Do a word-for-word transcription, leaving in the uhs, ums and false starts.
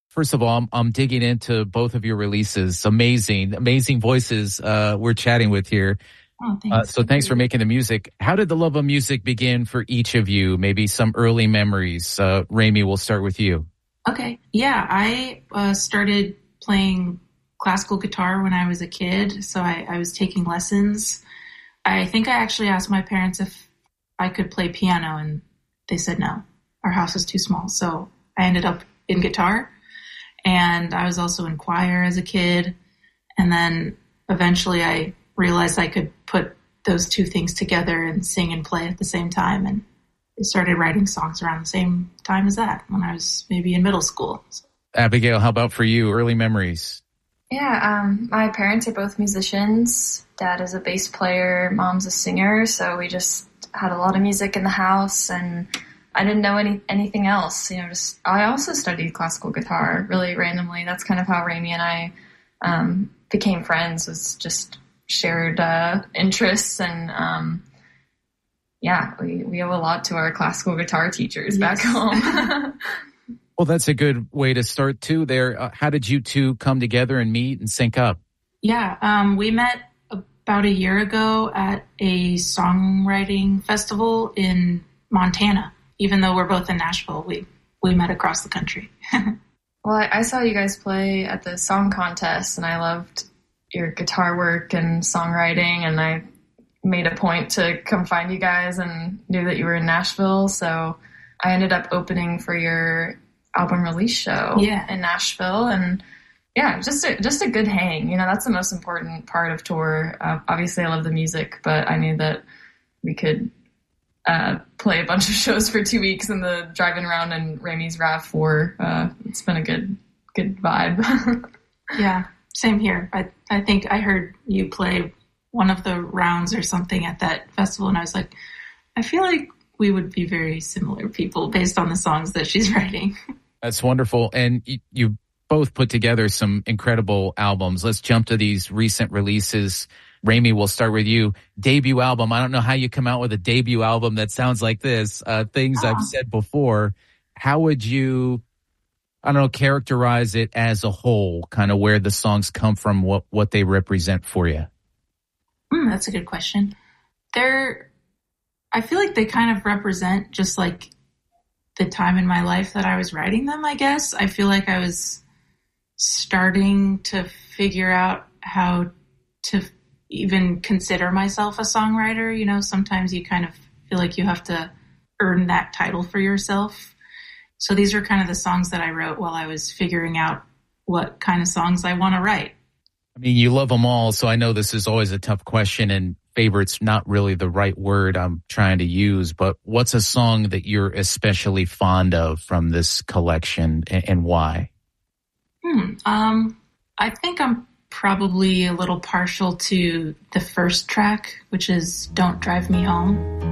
First of all, I'm, I'm digging into both of your releases. Amazing, amazing voices uh, we're chatting with here. Oh, thanks. Uh, so thanks for making the music. How did the love of music begin for each of you? Maybe some early memories. Uh, Rami, we'll start with you. Okay. Yeah, I uh, started playing classical guitar when I was a kid, so I, I was taking lessons. I think I actually asked my parents if I could play piano, and they said no. Our house is too small, so I ended up in guitar. And I was also in choir as a kid, and then eventually I realized I could put those two things together and sing and play at the same time, and I started writing songs around the same time as that when I was maybe in middle school. Abigail, how about for you? Early memories? Yeah, um, my parents are both musicians. Dad is a bass player, mom's a singer, so we just had a lot of music in the house, and I didn't know any anything else. You know, just I also studied classical guitar really randomly. That's kind of how Rami and I um, became friends, was just shared uh, interests, and um, yeah, we, we owe a lot to our classical guitar teachers yes. back home. Well, that's a good way to start too there. Uh, how did you two come together and meet and sync up? Yeah, um, we met about a year ago at a songwriting festival in Montana. Even though we're both in Nashville, we, we met across the country. Well, I, I saw you guys play at the song contest, and I loved your guitar work and songwriting, and I made a point to come find you guys and knew that you were in Nashville, so I ended up opening for your album release show yeah. in Nashville, and yeah, just a, just a good hang. You know, that's the most important part of tour. Uh, obviously, I love the music, but I knew that we could uh, play a bunch of shows for two weeks in the driving around in Rami's RAV four. Uh, it's been a good good vibe. Yeah, same here. I I think I heard you play one of the rounds or something at that festival, and I was like, I feel like we would be very similar people based on the songs that she's writing. That's wonderful. And you, you both put together some incredible albums. Let's jump to these recent releases. Rami, we'll start with you. Debut album. I don't know how you come out with a debut album that sounds like this. Uh, things oh. I've said before. How would you, I don't know, characterize it as a whole, kind of where the songs come from, what, what they represent for you? Mm, that's a good question. They're, I feel like they kind of represent just like the time in my life that I was writing them, I guess. I feel like I was starting to figure out how to even consider myself a songwriter. You know, sometimes you kind of feel like you have to earn that title for yourself. So these are kind of the songs that I wrote while I was figuring out what kind of songs I want to write. I mean, you love them all, so I know this is always a tough question, and favorite's not really the right word I'm trying to use, but what's a song that you're especially fond of from this collection, and, and why? Hmm. Um, I think I'm probably a little partial to the first track, which is Don't Drive Me Home.